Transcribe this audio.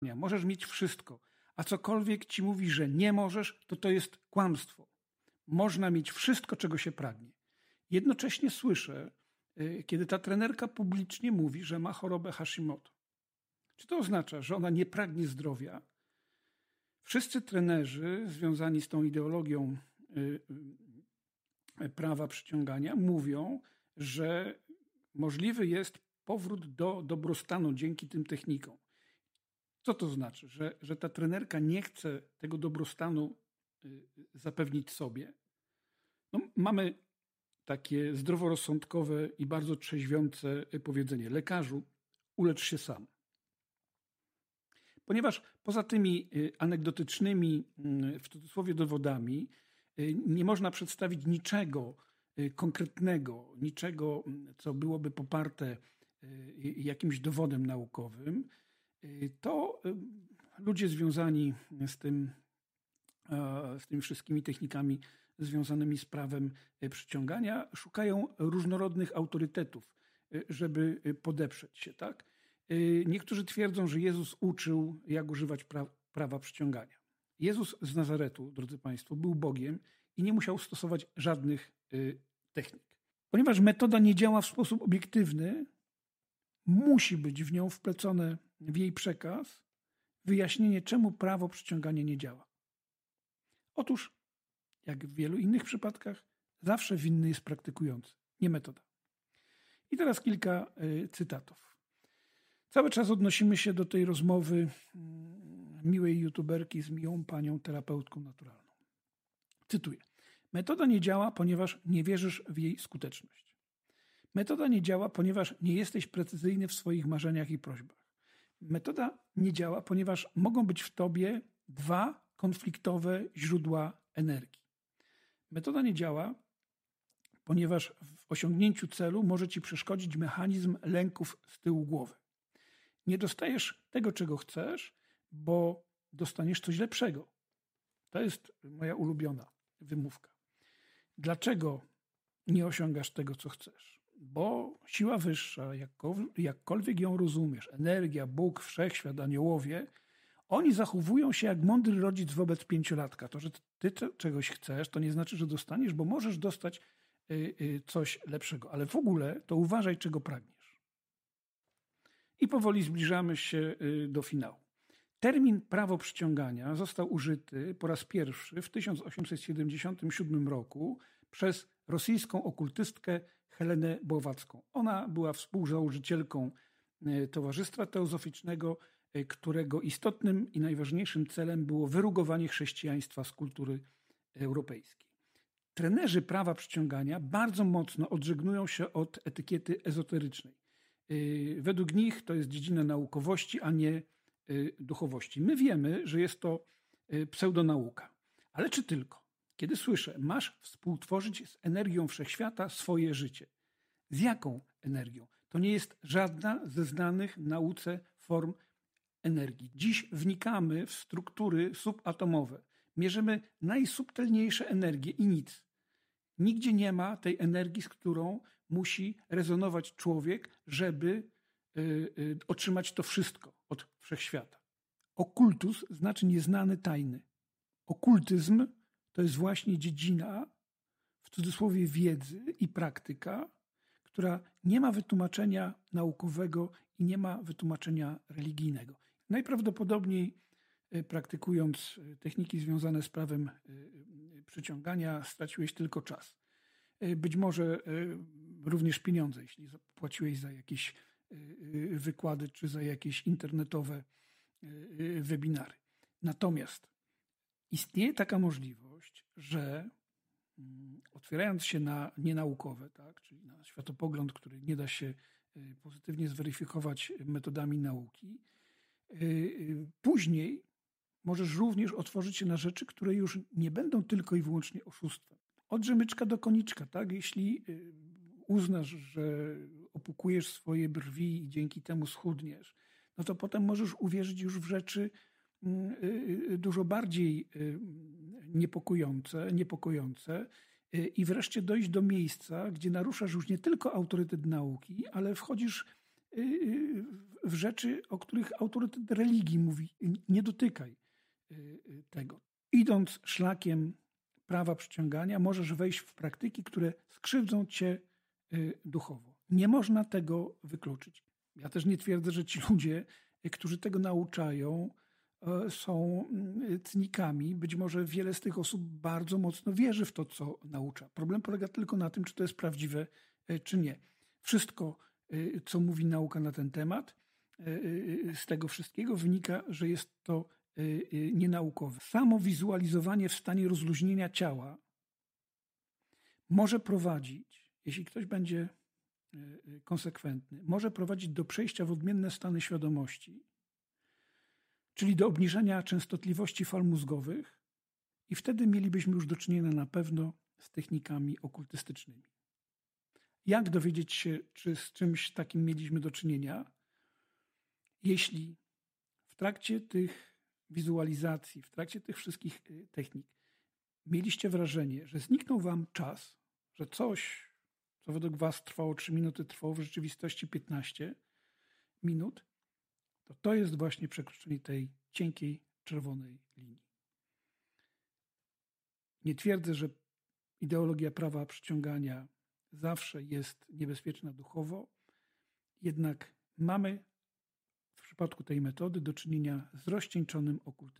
Możesz mieć wszystko, a cokolwiek ci mówi, że nie możesz, to jest kłamstwo. Można mieć wszystko, czego się pragnie. Jednocześnie słyszę, kiedy ta trenerka publicznie mówi, że ma chorobę Hashimoto. Czy to oznacza, że ona nie pragnie zdrowia? Wszyscy trenerzy związani z tą ideologią prawa przyciągania mówią, że możliwy jest powrót do dobrostanu dzięki tym technikom. Co to znaczy? Że ta trenerka nie chce tego dobrostanu zapewnić sobie? No, mamy takie zdroworozsądkowe i bardzo trzeźwiące powiedzenie: lekarzu, ulecz się sam. Ponieważ poza tymi anegdotycznymi, w cudzysłowie, dowodami nie można przedstawić niczego konkretnego, niczego, co byłoby poparte jakimś dowodem naukowym, to ludzie związani z tymi wszystkimi technikami związanymi z prawem przyciągania szukają różnorodnych autorytetów, żeby podeprzeć się, tak? Niektórzy twierdzą, że Jezus uczył, jak używać prawa przyciągania. Jezus z Nazaretu, drodzy Państwo, był Bogiem i nie musiał stosować żadnych technik. Ponieważ metoda nie działa w sposób obiektywny, musi być w nią wplecone, w jej przekaz, wyjaśnienie, czemu prawo przyciągania nie działa. Otóż, jak w wielu innych przypadkach, zawsze winny jest praktykujący, nie metoda. I teraz kilka cytatów. Cały czas odnosimy się do tej rozmowy miłej youtuberki z miłą panią terapeutką naturalną. Cytuję. Metoda nie działa, ponieważ nie wierzysz w jej skuteczność. Metoda nie działa, ponieważ nie jesteś precyzyjny w swoich marzeniach i prośbach. Metoda nie działa, ponieważ mogą być w tobie dwa konfliktowe źródła energii. Metoda nie działa, ponieważ w osiągnięciu celu może ci przeszkodzić mechanizm lęków z tyłu głowy. Nie dostajesz tego, czego chcesz, bo dostaniesz coś lepszego. To jest moja ulubiona wymówka. Dlaczego nie osiągasz tego, co chcesz? Bo siła wyższa, jakkolwiek ją rozumiesz, energia, Bóg, wszechświat, aniołowie, oni zachowują się jak mądry rodzic wobec pięciolatka. To, że ty czegoś chcesz, to nie znaczy, że dostaniesz, bo możesz dostać coś lepszego. Ale w ogóle to uważaj, czego pragniesz. I powoli zbliżamy się do finału. Termin prawo przyciągania został użyty po raz pierwszy w 1877 roku przez rosyjską okultystkę Helenę Bławacką. Ona była współzałożycielką Towarzystwa Teozoficznego, którego istotnym i najważniejszym celem było wyrugowanie chrześcijaństwa z kultury europejskiej. Trenerzy prawa przyciągania bardzo mocno odżegnują się od etykiety ezoterycznej. Według nich to jest dziedzina naukowości, a nie duchowości. My wiemy, że jest to pseudonauka. Ale czy tylko? Kiedy słyszę, masz współtworzyć z energią wszechświata swoje życie. Z jaką energią? To nie jest żadna ze znanych nauce form energii. Dziś wnikamy w struktury subatomowe. Mierzymy najsubtelniejsze energie i nic. Nigdzie nie ma tej energii, z którą musi rezonować człowiek, żeby otrzymać to wszystko od wszechświata. Okultus znaczy nieznany, tajny. Okultyzm to jest właśnie dziedzina, w cudzysłowie, wiedzy i praktyka, która nie ma wytłumaczenia naukowego i nie ma wytłumaczenia religijnego. Najprawdopodobniej praktykując techniki związane z prawem przyciągania, straciłeś tylko czas. Być może również pieniądze, jeśli płaciłeś za jakieś wykłady czy za jakieś internetowe webinary. Natomiast istnieje taka możliwość, że otwierając się na nienaukowe, tak, czyli na światopogląd, który nie da się pozytywnie zweryfikować metodami nauki, później możesz również otworzyć się na rzeczy, które już nie będą tylko i wyłącznie oszustwem. Od rzemyczka do koniczka, tak? Jeśli uznasz, że opukujesz swoje brwi i dzięki temu schudniesz, no to potem możesz uwierzyć już w rzeczy dużo bardziej niepokojące i wreszcie dojść do miejsca, gdzie naruszasz już nie tylko autorytet nauki, ale wchodzisz w rzeczy, o których autorytet religii mówi, nie dotykaj tego. Idąc szlakiem prawa przyciągania, możesz wejść w praktyki, które skrzywdzą cię duchowo. Nie można tego wykluczyć. Ja też nie twierdzę, że ci ludzie, którzy tego nauczają, są cynikami. Być może wiele z tych osób bardzo mocno wierzy w to, co naucza. Problem polega tylko na tym, czy to jest prawdziwe, czy nie. Wszystko, co mówi nauka na ten temat, z tego wszystkiego wynika, że jest to nienaukowe. Samo wizualizowanie w stanie rozluźnienia ciała może prowadzić, jeśli ktoś będzie konsekwentny, może prowadzić do przejścia w odmienne stany świadomości, czyli do obniżenia częstotliwości fal mózgowych i wtedy mielibyśmy już do czynienia na pewno z technikami okultystycznymi. Jak dowiedzieć się, czy z czymś takim mieliśmy do czynienia, jeśli w trakcie tych wizualizacji, w trakcie tych wszystkich technik mieliście wrażenie, że zniknął wam czas, że coś, co według was trwało 3 minuty, trwało w rzeczywistości 15 minut, to jest właśnie przekroczenie tej cienkiej, czerwonej linii. Nie twierdzę, że ideologia prawa przyciągania zawsze jest niebezpieczna duchowo, jednak mamy w przypadku tej metody do czynienia z rozcieńczonym okultyzmem.